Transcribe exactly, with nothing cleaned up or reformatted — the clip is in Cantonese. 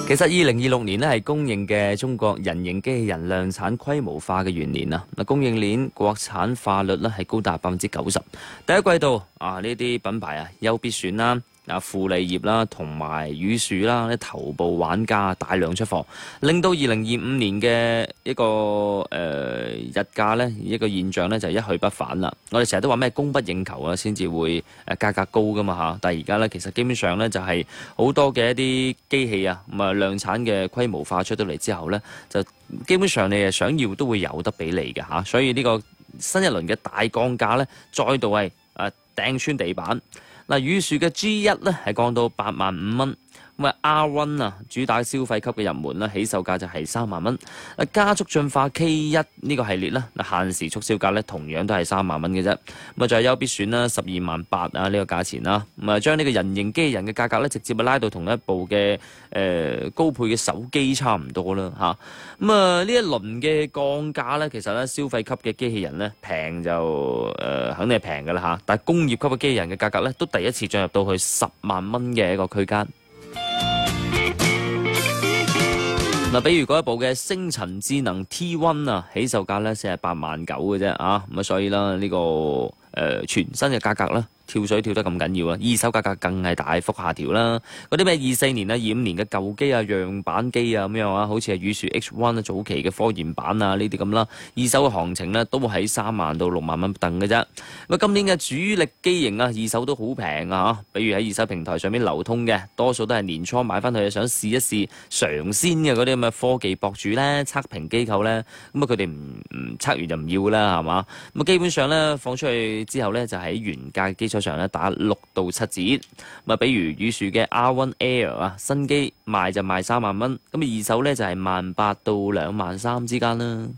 其實二零二六年咧係公認嘅中國人形機器人量產規模化嘅元年啊！嗱，供應鏈國產化率咧係高達百分之九十。第一季度啊，呢啲品牌啊，優必選啦、啊富利業啦、同埋羽樹啦，啲頭部玩家大量出貨，令到二零二五年嘅一個誒、呃、日價咧一個現象咧就一去不返啦。我哋成日都話咩供不應求啊，先至會誒價格高噶嘛嚇。但係而家咧其實基本上咧就係好多嘅一啲機器啊，咁啊量產嘅規模化出到嚟之後咧，就基本上你係想要都會有得俾你嘅嚇。所以呢個新一輪嘅大降價咧，再度係誒掟穿地板。嗱，羽樹嘅 G 一咧係降到八萬五蚊，咁啊 R 一 啊主打消費級嘅入門啦，起售價就係三萬蚊。啊加速進化 K 一呢個系列啦，嗱限時促銷價咧同樣都係三萬蚊嘅啫。咁啊仲有優必選啦，十二萬八啊呢個價錢啦，咁啊將呢個人形機器人嘅價格咧直接拉到同一部嘅誒、呃、高配嘅手機差唔多啦嚇。咁啊呢一輪嘅降價咧，其實咧消費級嘅機器人咧平就誒、呃、肯定係平㗎啦嚇，但係工業級嘅機器人嘅價格咧都第一次進入到去十萬蚊嘅一個區間。嗱，比如嗰一部嘅星塵智能 T 一 啊，起售價咧四十八萬九嘅啫啊，咁啊所以啦呢、呢個誒、呃、全新嘅價格啦。跳水跳得咁緊要啊！二手價格更係大幅下調啦。嗰啲咩二四年啊、二五年嘅舊機啊、樣板機啊咁樣啊，好似係羽樹 H 一 啊早期嘅科研版啊呢啲咁啦。二手嘅行情呢都喺三萬到六萬蚊不等嘅啫。咁今年嘅主力機型啊，二手都好平啊嚇。比如喺二手平台上面流通嘅，多數都係年初買翻去想試一試嘗鮮嘅嗰啲咁嘅科技博主咧、測評機構咧，咁啊佢哋唔唔測完就唔要啦，係嘛？咁啊基本上咧放出去之後咧，就喺原價基礎上咧打六到七折，咁啊，比如羽樹嘅 R 一 Air 啊，新機賣就賣三萬蚊，咁啊二手咧就係萬八到兩萬三之間啦。